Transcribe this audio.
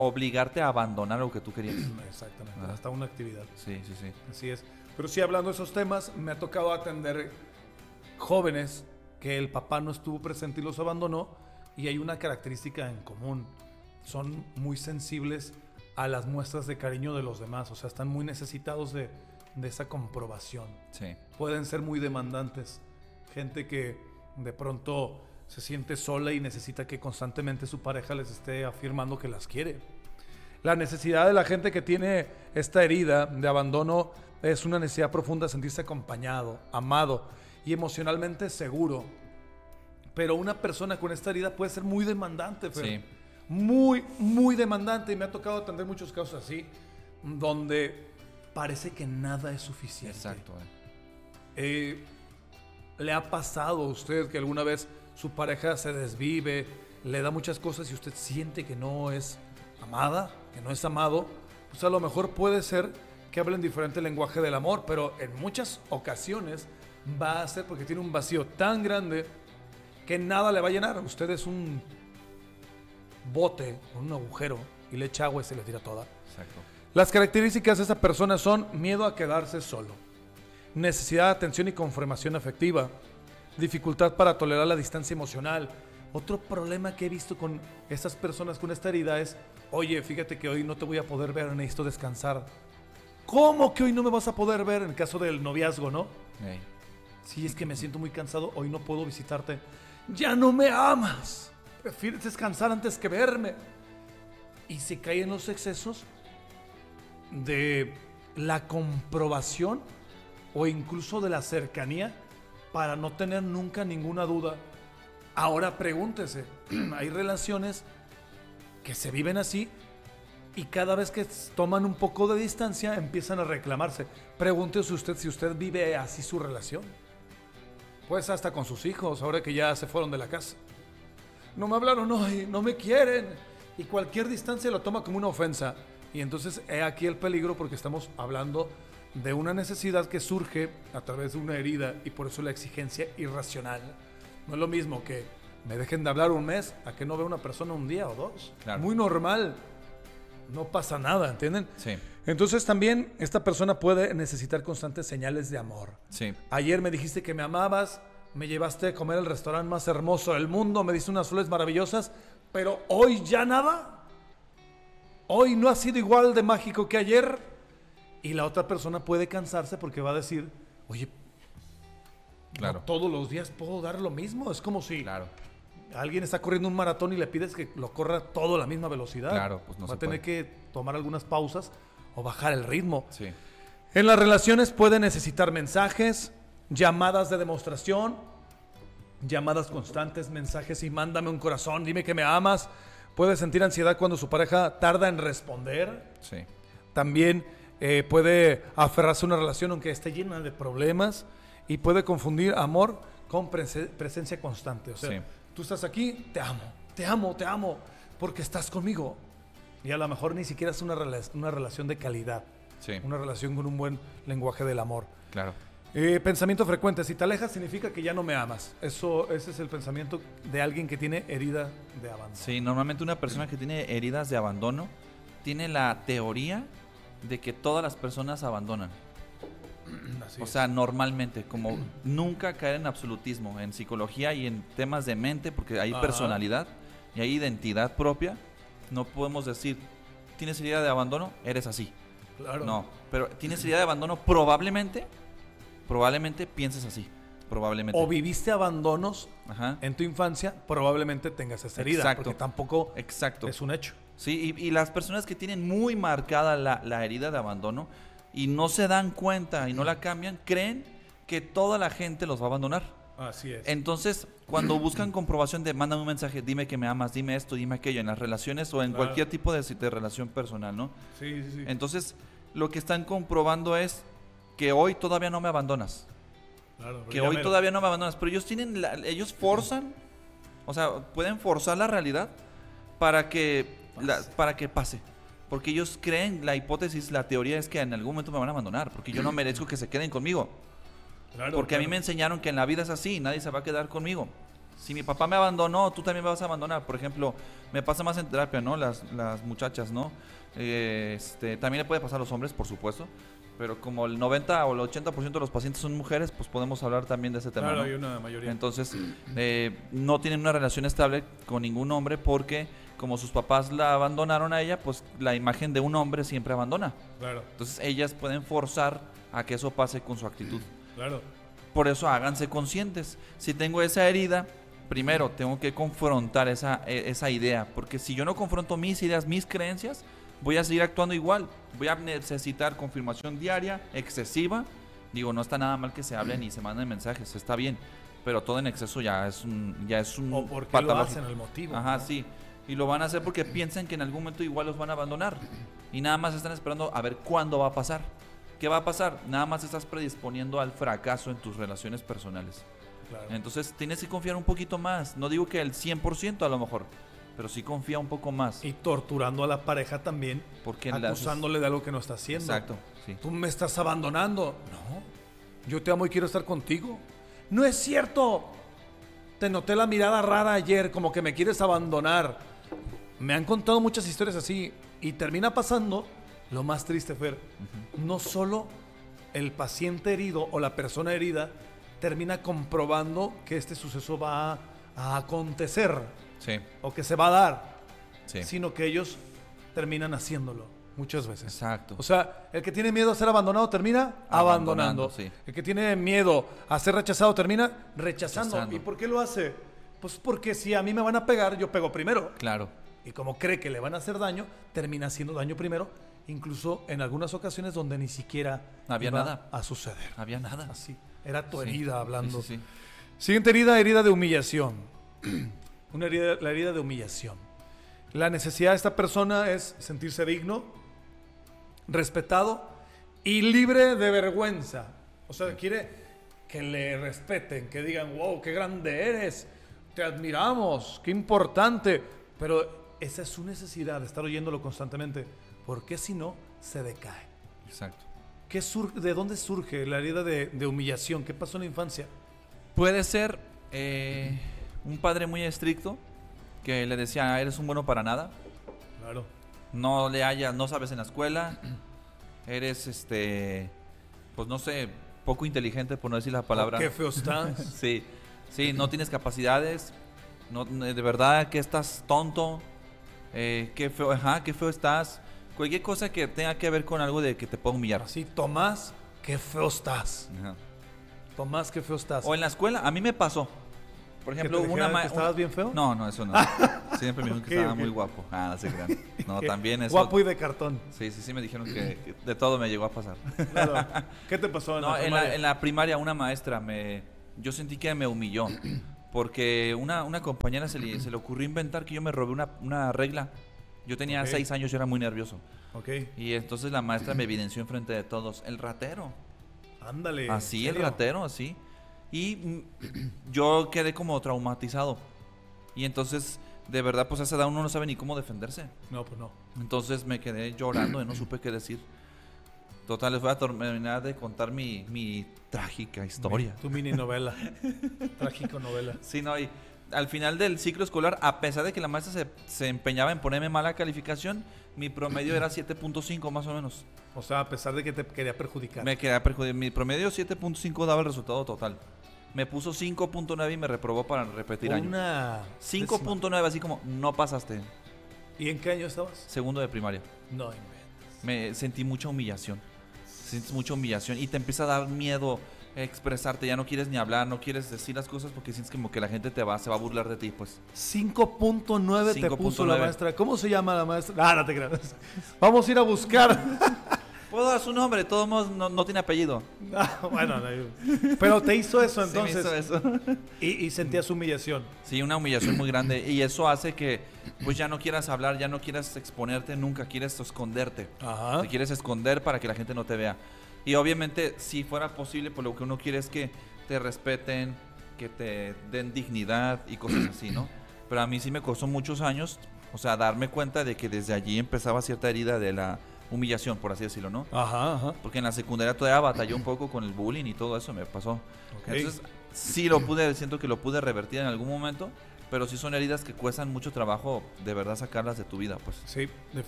obligarte a abandonar lo que tú querías. Exactamente, hasta una actividad. Sí. Así es. Pero sí, hablando de esos temas, me ha tocado atender jóvenes que el papá no estuvo presente y los abandonó, y hay una característica en común. Son muy sensibles a las muestras de cariño de los demás, o sea, están muy necesitados de esa comprobación. Sí. Pueden ser muy demandantes. Gente que de pronto se siente sola y necesita que constantemente su pareja les esté afirmando que las quiere. La necesidad de la gente que tiene esta herida de abandono es una necesidad profunda de sentirse acompañado, amado y emocionalmente seguro. Pero una persona con esta herida puede ser muy demandante, Fer. Sí. Muy, muy demandante. Y me ha tocado atender muchos casos así, donde parece que nada es suficiente. Exacto. ¿Le ha pasado a usted que alguna vez su pareja se desvive, le da muchas cosas y usted siente que no es amada, que no es amado? Pues a lo mejor puede ser que hablen diferente lenguaje del amor, pero en muchas ocasiones va a ser porque tiene un vacío tan grande que nada le va a llenar. Usted es un bote con un agujero y le echa agua y se le tira toda. Exacto. Las características de esa persona son miedo a quedarse solo, necesidad de atención y confirmación afectiva, dificultad para tolerar la distancia emocional. Otro problema que he visto con estas personas con esta herida es: oye, fíjate que hoy no te voy a poder ver, necesito descansar. ¿Cómo que hoy no me vas a poder ver? En el caso del noviazgo, ¿no? Hey. Sí, es que me siento muy cansado, hoy no puedo visitarte. Ya no me amas, prefieres descansar antes que verme. Y se cae en los excesos de la comprobación o incluso de la cercanía para no tener nunca ninguna duda. Ahora pregúntese, hay relaciones que se viven así y cada vez que toman un poco de distancia empiezan a reclamarse. Pregúntese usted si usted vive así su relación. Pues hasta con sus hijos, ahora que ya se fueron de la casa. No me hablaron hoy, no me quieren. Y cualquier distancia lo toma como una ofensa. Y entonces he aquí el peligro, porque estamos hablando de una necesidad que surge a través de una herida y por eso la exigencia irracional. No es lo mismo que me dejen de hablar un mes a que no vea una persona un día o dos. Claro. Muy normal. No pasa nada, ¿entienden? Sí. Entonces también esta persona puede necesitar constantes señales de amor. Sí. Ayer me dijiste que me amabas, me llevaste a comer al restaurante más hermoso del mundo, me diste unas flores maravillosas, pero hoy ya nada. Hoy no ha sido igual de mágico que ayer. Y la otra persona puede cansarse porque va a decir: oye, Claro. no todos los días puedo dar lo mismo. Es como si Claro. alguien está corriendo un maratón y le pides que lo corra todo a la misma velocidad. Claro, pues no va se a tener puede. que tomar algunas pausas o bajar el ritmo. Sí. En las relaciones puede necesitar mensajes, llamadas de demostración, llamadas constantes, mensajes y mándame un corazón, dime que me amas. Puede sentir ansiedad cuando su pareja tarda en responder. Sí. También puede aferrarse a una relación aunque esté llena de problemas, y puede confundir amor con presencia constante. O sea, Sí. tú estás aquí, te amo, te amo, te amo, porque estás conmigo. Y a lo mejor ni siquiera es una relación de calidad. Sí. Una relación con un buen lenguaje del amor. Claro. Pensamiento frecuente: si te alejas significa que ya no me amas. Ese es el pensamiento de alguien que tiene herida de abandono. Sí, normalmente una persona que tiene heridas de abandono tiene la teoría de que todas las personas abandonan. Así O es. sea, normalmente, como nunca caer en absolutismo, en psicología y en temas de mente, porque hay Ajá. personalidad y hay identidad propia. No podemos decir, tienes herida de abandono, eres así. Claro. No, pero tienes herida de abandono, probablemente pienses así. Probablemente. O viviste abandonos Ajá. en tu infancia, probablemente tengas esa herida. Exacto. Porque tampoco Exacto. es un hecho. Sí, y las personas que tienen muy marcada la herida de abandono y no se dan cuenta y no la cambian, creen que toda la gente los va a abandonar. Así es. Entonces, cuando buscan comprobación de mándame un mensaje, dime que me amas, dime esto, dime aquello, en las relaciones o en Claro. cualquier tipo de relación personal, ¿no? Sí, sí, sí. Entonces, lo que están comprobando es que hoy todavía no me abandonas. Claro, pero Que ya hoy mero. todavía no me abandonas. Pero ellos forzan, o sea, pueden forzar la realidad para que pase. Porque ellos creen, la hipótesis, la teoría es que en algún momento me van a abandonar, porque yo no merezco que se queden conmigo. Claro, Porque a mí claro. me enseñaron que en la vida es así, nadie se va a quedar conmigo. Si mi papá me abandonó, tú también me vas a abandonar. Por ejemplo, me pasa más en terapia, ¿no? Las muchachas, ¿no? También le puede pasar a los hombres, por supuesto. Pero como el 90 o el 80% de los pacientes son mujeres, pues podemos hablar también de ese tema. Claro, ¿no? hay una mayoría. Entonces, no tienen una relación estable con ningún hombre porque como sus papás la abandonaron a ella, pues la imagen de un hombre siempre abandona. Claro. Entonces, ellas pueden forzar a que eso pase con su actitud. Claro. Por eso háganse conscientes. Si tengo esa herida, primero tengo que confrontar esa idea. Porque si yo no confronto mis ideas, mis creencias, voy a seguir actuando igual. Voy a necesitar confirmación diaria, excesiva. Digo, no está nada mal que se hablen y se manden mensajes, está bien. Pero todo en exceso ya es un O porque lo patológico. hacen el motivo. Ajá, ¿no? sí. Y lo van a hacer porque piensan que en algún momento igual los van a abandonar. Y nada más están esperando a ver cuándo va a pasar. ¿Qué va a pasar? Nada más estás predisponiendo al fracaso en tus relaciones personales. Claro. Entonces tienes que confiar un poquito más. No digo que el 100% a lo mejor, pero sí confía un poco más. Y torturando a la pareja también, Porque acusándole de algo que no está haciendo. Exacto, sí. Tú me estás abandonando. No, yo te amo y quiero estar contigo. No es cierto. Te noté la mirada rara ayer, como que me quieres abandonar. Me han contado muchas historias así y termina pasando lo más triste, Fer. No solo el paciente herido o la persona herida termina comprobando que este suceso va a acontecer Sí, o que se va a dar, sí. sino que ellos terminan haciéndolo muchas veces. Exacto. O sea, el que tiene miedo a ser abandonado termina abandonando. Sí. El que tiene miedo a ser rechazado termina rechazando. Rechazando. ¿Y por qué lo hace? Pues porque si a mí me van a pegar, yo pego primero. Claro. Y como cree que le van a hacer daño, termina haciendo daño primero, incluso en algunas ocasiones donde ni siquiera Había iba nada. a suceder. Había nada. Así. Era tu Sí. herida hablando. Sí, sí, sí. Siguiente herida, herida de humillación. La herida de humillación. La necesidad de esta persona es sentirse digno, respetado y libre de vergüenza. O sea, quiere que le respeten, que digan, wow, qué grande eres, te admiramos, qué importante. Pero esa es su necesidad de estar oyéndolo constantemente, porque si no, se decae. Exacto. ¿De dónde surge la herida de humillación? ¿Qué pasó en la infancia? Puede ser un padre muy estricto que le decía, eres un bueno para nada, Claro. no sabes en la escuela, eres pues no sé, poco inteligente por no decir la palabra. Qué feo estás. Sí, sí, no tienes capacidades, de verdad que estás tonto, qué feo estás. Cualquier cosa que tenga que ver con algo de que te pueda humillar. Así, Tomás, qué feo estás. Ajá. Tomás, qué feo estás. O en la escuela, a mí me pasó. Por ¿Que ejemplo, te dijeran que estabas bien feo? No, eso no. Siempre me dijeron que Ok, estaba ok. muy guapo. No se crean. No, también eso. Guapo y de cartón. Sí, me dijeron que de todo me llegó a pasar. Claro. ¿Qué te pasó en No, la en primaria? la primaria una maestra yo sentí que me humilló. Porque una compañera se le ocurrió inventar que yo me robé una regla. Yo tenía Ok. 6 años, yo era muy nervioso. Ok. Y entonces la maestra me evidenció enfrente de todos. El ratero. Ándale. Así, ¿en el serio? ratero, así. Y yo quedé como traumatizado. Y entonces, de verdad, pues a esa edad uno no sabe ni cómo defenderse. No, pues no. Entonces me quedé llorando y no supe qué decir. Total, les voy a terminar de contar mi trágica historia. Tu mini novela. Trágico novela. Sí, no, y al final del ciclo escolar, a pesar de que la maestra se empeñaba en ponerme mala calificación, mi promedio era 7.5 más o menos. O sea, a pesar de que te quería perjudicar. Me quedé perjudicado. Mi promedio 7.5 daba el resultado total. Me puso 5.9 y me reprobó para repetir año. Una 5.9, así como, no pasaste. décima. ¿Y en qué año estabas? Segundo de primaria. No inventes. Me sentí mucha humillación. Sientes mucha humillación y te empieza a dar miedo expresarte. Ya no quieres ni hablar, no quieres decir las cosas porque sientes como que la gente se va a burlar de ti, pues. 5.9 te puso la 5.9. maestra. ¿Cómo se llama la maestra? Ah, no te creas. Vamos a ir a buscar. Puedo dar su nombre, de todos modos no tiene apellido. Ah, bueno, no, pero te hizo eso Sí, me entonces. hizo eso. Y sentías humillación. Sí, una humillación muy grande y eso hace que pues ya no quieras hablar, ya no quieras exponerte nunca, quieres esconderte. Ajá. Te quieres esconder para que la gente no te vea. Y obviamente, si fuera posible, pues lo que uno quiere es que te respeten, que te den dignidad y cosas así, ¿no? Pero a mí sí me costó muchos años, o sea, darme cuenta de que desde allí empezaba cierta herida de la humillación, por así decirlo, ¿no? Ajá, ajá. Porque en la secundaria todavía batallé un poco con el bullying y todo eso me pasó. Ok. Entonces, sí siento que lo pude revertir en algún momento, pero sí son heridas que cuestan mucho trabajo de verdad sacarlas de tu vida, pues. Sí,